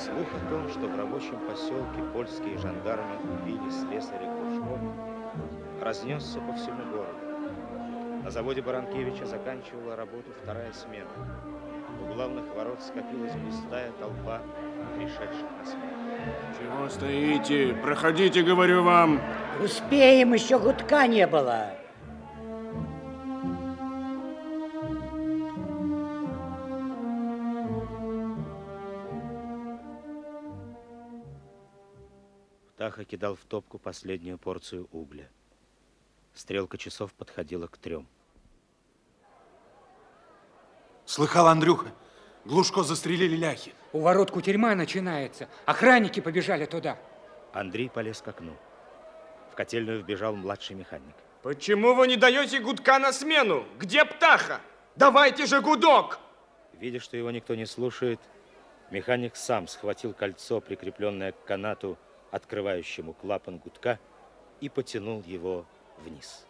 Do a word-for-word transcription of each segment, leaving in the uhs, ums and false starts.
Слух о том, что в рабочем поселке польские жандармы убили слесаря Глушко, разнесся по всему городу. На заводе Баранкевича заканчивала работу вторая смена. У главных ворот скопилась густая толпа пришедших на смену. Чего стоите? Проходите, говорю вам. Успеем, еще гудка не было. Птаха кидал в топку последнюю порцию угля. Стрелка часов подходила к трем. Слыхал, Андрюха? Глушко застрелили ляхи. У ворот кутерьма начинается. Охранники побежали туда. Андрей полез к окну. В котельную вбежал младший механик. Почему вы не даете гудка на смену? Где Птаха? Давайте же гудок! Видя, что его никто не слушает, механик сам схватил кольцо, прикрепленное к канату, открывающему клапан гудка, и потянул его вниз.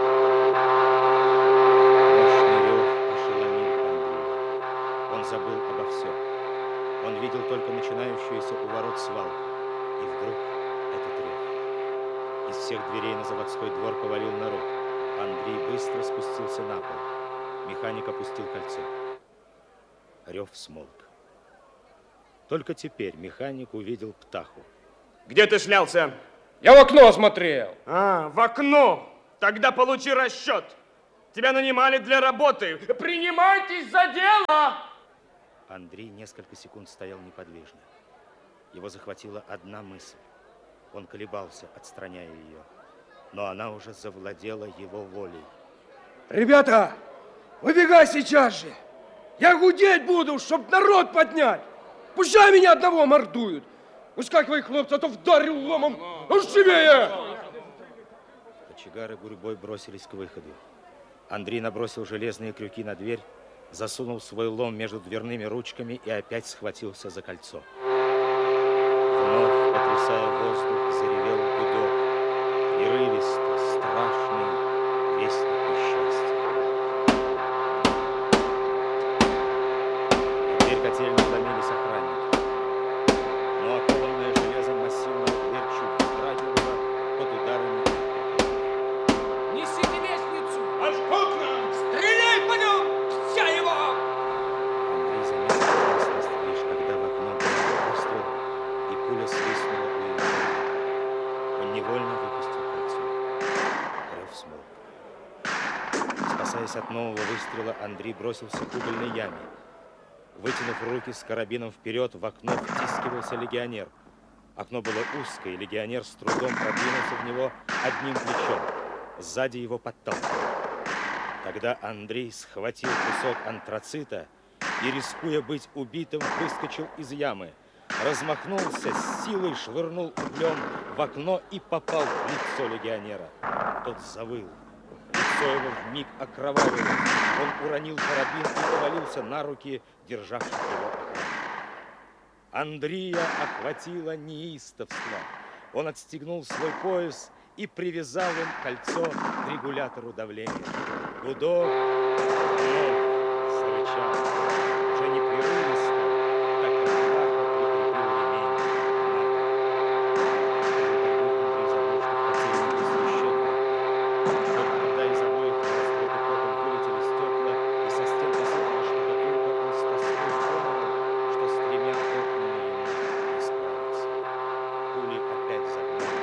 Мощный рев ошеломил Андрея. Он забыл обо всем. Он видел только начинающуюся у ворот свалку. И вдруг этот рев. Из всех дверей на заводской двор повалил народ. Андрей быстро спустился на пол. Механик опустил кольцо. Рев смолк. Только теперь механик увидел Птаху. Где ты шлялся? Я в окно смотрел. А, в окно. Тогда получи расчет. Тебя нанимали для работы. Принимайтесь за дело! Андрей несколько секунд стоял неподвижно. Его захватила одна мысль. Он колебался, отстраняя ее. Но она уже завладела его волей. Ребята, выбегай сейчас же. Я гудеть буду, чтоб народ поднять. Пущай меня одного мордуют. Выскакивай, хлопцы, а то вдарил ломом. Ну, живее! Кочегары гурьбой бросились к выходу. Андрей набросил железные крюки на дверь, засунул свой лом между дверными ручками и опять схватился за кольцо. Вновь, потрясая воздух, заревел гудок. Прерывисто, страшный вестник несчастья. В дверь котельной вломились охранники. Но окованная железом массивная дверь чуть вздрагивала под ударами. Несите лестницу! Аж окна! Стреляй по нем! Вся его! Андрей заметил опасность лишь когда в окно был выстрел, и пуля свистнула у его головы. Он невольно выпустил кольцо. Рев смолк. Спасаясь от нового выстрела, Андрей бросился к угольной яме. Вытянув руки с карабином вперед, в окно втискивался легионер. Окно было узкое, и легионер с трудом продвинулся в него одним плечом. Сзади его подталкивали. Тогда Андрей схватил кусок антрацита и, рискуя быть убитым, выскочил из ямы. Размахнулся, с силой швырнул углем в окно и попал в лицо легионера. Тот завыл. Лицо его вмиг окровавило. Он уронил карабин и повалился на руки державших его охраны. Андрея охватило неистовство. Он отстегнул свой пояс и привязал им кольцо к регулятору давления. Гудок вновь зарычал, уже не прерывисто, так как Птаха прикрепил ремень на бок. Андрей забыл, что в котельной есть еще два. Только когда из обоих раскрытых окон вылетели стекла и со стен посыпала штукатурка, он с тоской понял, что с тремя окнами ему не справиться. Пули опять загнали.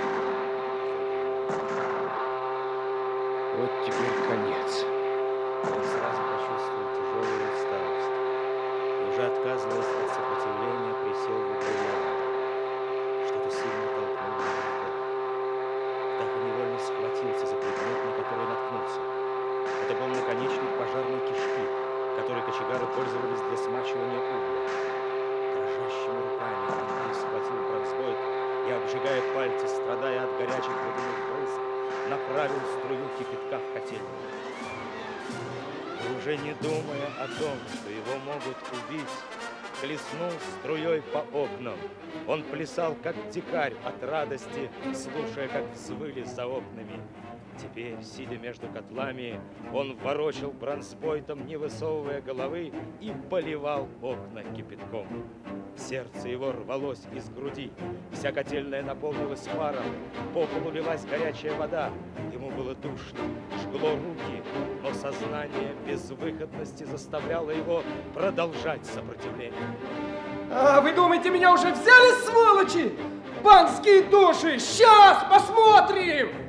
Вот теперь конец. Он сразу почувствовал тяжелую усталость. И уже отказываясь от сопротивления, присел в углу ямы. Что-то сильно толкнуло его в бок. Птаха невольно схватился за предмет, на который наткнулся. Это был наконечник пожарной кишки, которой кочегары пользовались для смачивания угля. Дрожащими руками Андрей схватил бронзбойт и, обжигая пальцы, страдая от горячих водяных брызг, направил струю кипятка в котельную. И уже не думая о том, что его могут убить, хлестнул струей по окнам. Он плясал, как дикарь от радости, слушая, как взвыли за окнами Теперь, сидя между котлами, он ворочал бронзбойтом, не высовывая головы, и поливал окна кипятком. Сердце его рвалось из груди, вся котельная наполнилась паром, по полу лилась горячая вода. Ему было душно, жгло руки, но сознание безвыходности заставляло его продолжать сопротивление. А вы думаете, меня уже взяли, сволочи? Панские души! Сейчас посмотрим!